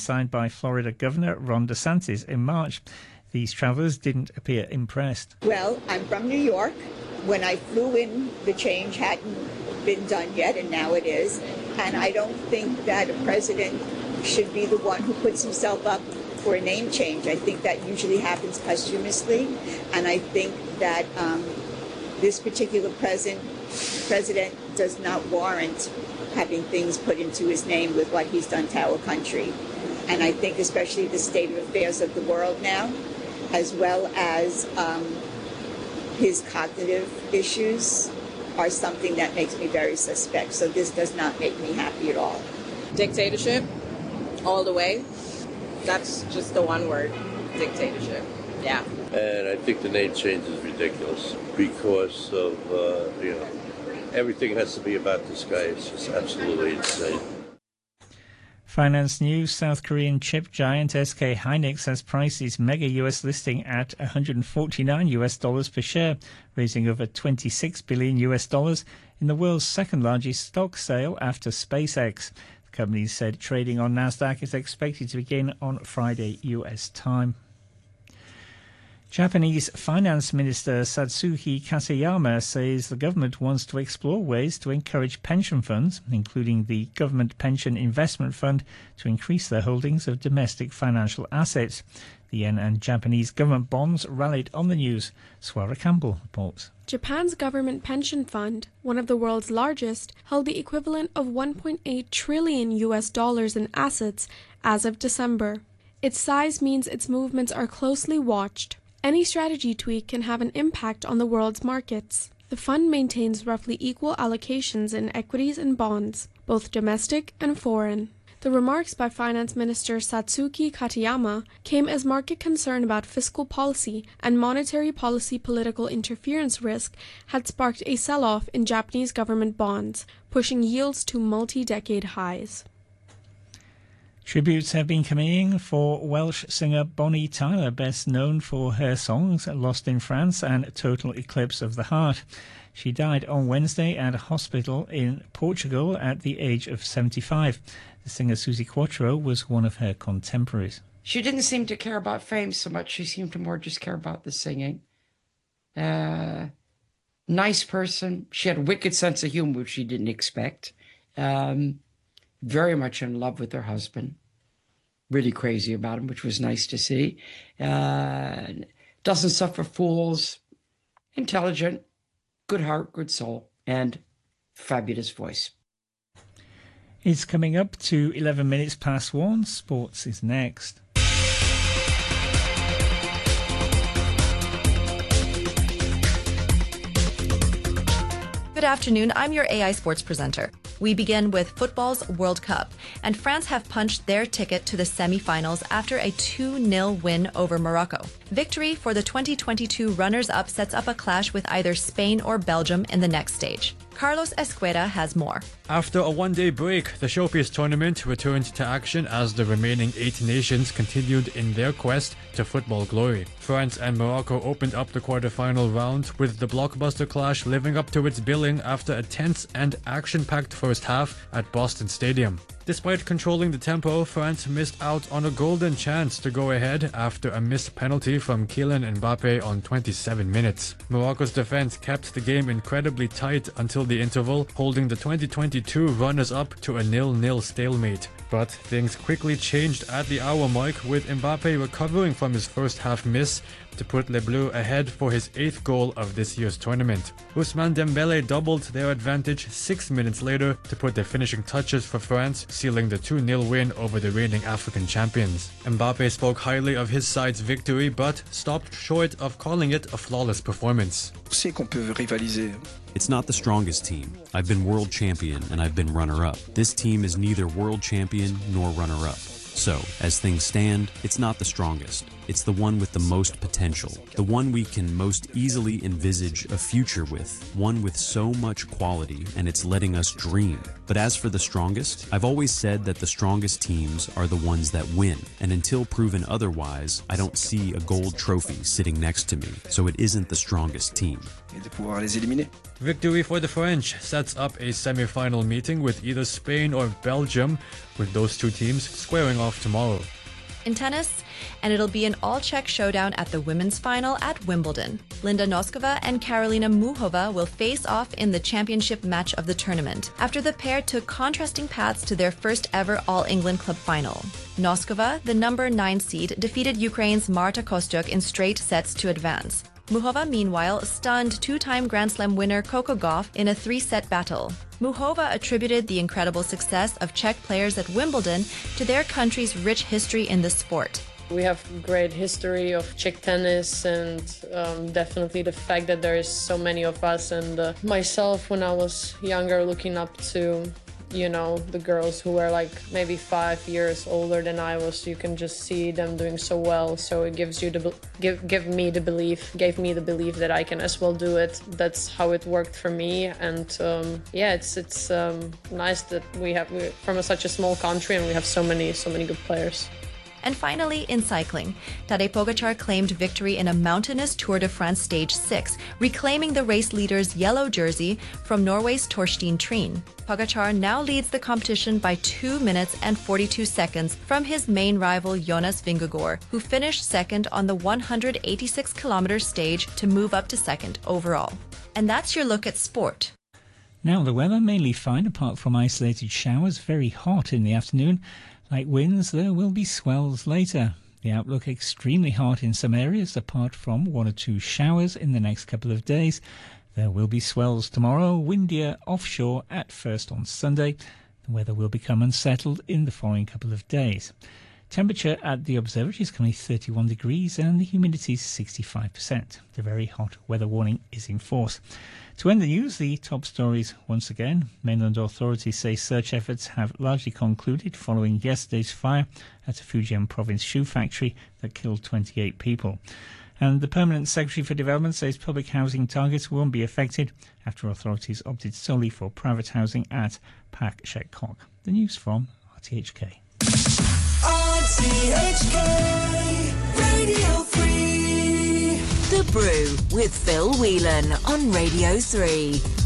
signed by Florida Governor Ron DeSantis in March. These travellers didn't appear impressed. Well, I'm from New York. When I flew in, the change hadn't been done yet, and now it is. And I don't think that a president should be the one who puts himself up for a name change. I think that usually happens posthumously, and I think that this particular president does not warrant having things put into his name with what he's done to our country. And I think especially the state of affairs of the world now, as well as his cognitive issues, are something that makes me very suspect. So this does not make me happy at all. Dictatorship, all the way. That's just the one word, dictatorship. Yeah. And I think the name change is ridiculous because of, everything has to be about this guy. It's just absolutely insane. Finance news: South Korean chip giant SK Hynix has priced its mega US listing at $149 per share, raising over $26 billion in the world's second largest stock sale after SpaceX. The company said trading on Nasdaq is expected to begin on Friday US time. Japanese Finance Minister Satsuki Katayama says the government wants to explore ways to encourage pension funds, including the Government Pension Investment Fund, to increase their holdings of domestic financial assets. The yen and Japanese government bonds rallied on the news. Swara Campbell reports. Japan's government pension fund, one of the world's largest, held the equivalent of $1.8 trillion in assets as of December. Its size means its movements are closely watched. Any strategy tweak can have an impact on the world's markets. The fund maintains roughly equal allocations in equities and bonds, both domestic and foreign. The remarks by Finance Minister Satsuki Katayama came as market concern about fiscal policy and monetary policy political interference risk had sparked a sell-off in Japanese government bonds, pushing yields to multi-decade highs. Tributes have been coming in for Welsh singer Bonnie Tyler, best known for her songs Lost in France and Total Eclipse of the Heart. She died on Wednesday at a hospital in Portugal at the age of 75. The singer Susie Quattro was one of her contemporaries. She didn't seem to care about fame so much. She seemed to more just care about the singing. Nice person. She had a wicked sense of humor, which she didn't expect. Very much in love with her husband. Really crazy about him, which was nice to see. Doesn't suffer fools. Intelligent. Good heart, good soul, and fabulous voice. It's coming up to 11 minutes past 1. Sports is next. Good afternoon, I'm your AI Sports presenter. We begin with football's World Cup, and France have punched their ticket to the semi-finals after a 2-0 win over Morocco. Victory for the 2022 runners-up sets up a clash with either Spain or Belgium in the next stage. Carlos Esqueda has more. After a one-day break, the Showpiece tournament returned to action as the remaining 8 nations continued in their quest to football glory. France and Morocco opened up the quarter-final round, with the blockbuster clash living up to its billing after a tense and action-packed first half at Boston Stadium. Despite controlling the tempo, France missed out on a golden chance to go ahead after a missed penalty from Kylian Mbappe on 27 minutes. Morocco's defense kept the game incredibly tight until the interval, holding the 2022 runners-up to a 0-0 stalemate. But things quickly changed at the hour mark, with Mbappe recovering from his first half miss to put Les Bleus ahead for his 8th goal of this year's tournament. Ousmane Dembele doubled their advantage 6 minutes later to put the finishing touches for France, sealing the 2-0 win over the reigning African champions. Mbappe spoke highly of his side's victory, but stopped short of calling it a flawless performance. It's not the strongest team. I've been world champion and I've been runner-up. This team is neither world champion nor runner-up. So, as things stand, it's not the strongest. It's the one with the most potential, the one we can most easily envisage a future with, one with so much quality, and it's letting us dream. But as for the strongest, I've always said that the strongest teams are the ones that win, and until proven otherwise, I don't see a gold trophy sitting next to me, so it isn't the strongest team. Victory for the French sets up a semi-final meeting with either Spain or Belgium, with those two teams squaring off off tomorrow. In tennis, and it'll be an all-Czech showdown at the women's final at Wimbledon. Linda Noskova and Karolina Muchova will face off in the championship match of the tournament, after the pair took contrasting paths to their first ever All-England Club final. Noskova, the number 9 seed, defeated Ukraine's Marta Kostyuk in straight sets to advance. Muchova, meanwhile, stunned two-time Grand Slam winner Coco Gauff in a 3-set battle. Muchova attributed the incredible success of Czech players at Wimbledon to their country's rich history in the sport. We have great history of Czech tennis, and definitely the fact that there is so many of us, and myself when I was younger looking up to the girls who were like maybe 5 years older than I was. You can just see them doing so well, so it gives you gave me the belief that I can as well do it. That's how it worked for me, and it's nice that we're from such a small country and we have so many good players. And finally, in cycling, Tadej Pogačar claimed victory in a mountainous Tour de France Stage 6, reclaiming the race leader's yellow jersey from Norway's Torstein Trine. Pogačar now leads the competition by 2 minutes and 42 seconds from his main rival Jonas Vingegaard, who finished second on the 186-kilometer stage to move up to second overall. And that's your look at sport. Now the weather mainly fine apart from isolated showers, very hot in the afternoon. Like winds, there will be swells later. The outlook extremely hot in some areas apart from 1 or 2 showers in the next couple of days. There will be swells tomorrow, windier offshore at first on Sunday. The weather will become unsettled in the following couple of days. Temperature at the observatory is currently 31 degrees and the humidity is 65%. The very hot weather warning is in force. To end the news, the top stories once again. Mainland authorities say search efforts have largely concluded following yesterday's fire at a Fujian province shoe factory that killed 28 people. And the Permanent Secretary for Development says public housing targets won't be affected after authorities opted solely for private housing at Pak Shek Kok. The news from RTHK. RTHK Radio 3. The Brew with Phil Whelan on Radio 3.